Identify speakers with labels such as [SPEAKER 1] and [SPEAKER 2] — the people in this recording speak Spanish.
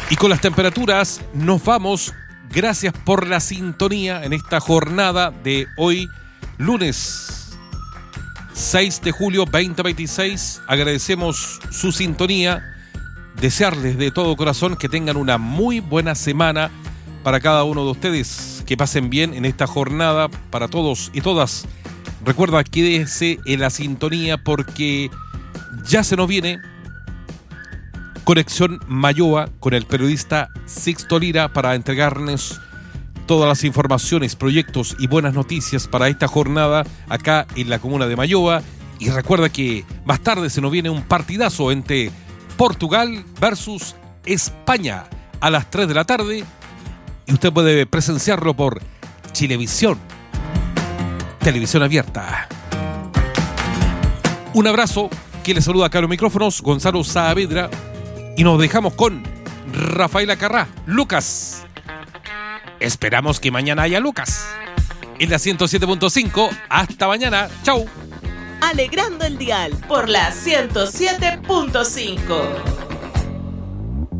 [SPEAKER 1] Y con las temperaturas nos vamos. Gracias por la sintonía en esta jornada de hoy, lunes 6 de julio 2026. Agradecemos su sintonía. Desearles de todo corazón que tengan una muy buena semana para cada uno de ustedes. Que pasen bien en esta jornada para todos y todas. Recuerda, quédese en la sintonía porque ya se nos viene Conexión Mayoa con el periodista Sixto Lira para entregarnos todas las informaciones, proyectos y buenas noticias para esta jornada acá en la comuna de Mayoa. Y recuerda que más tarde se nos viene un partidazo entre Portugal versus España a las 3 de la tarde y usted puede presenciarlo por Chilevisión, televisión abierta. Un abrazo, que le saluda acá a los micrófonos Gonzalo Saavedra. Y nos dejamos con Rafaela Carrá, Lucas. Esperamos que mañana haya Lucas. En la 107.5. Hasta mañana. Chau.
[SPEAKER 2] Alegrando el dial por la 107.5.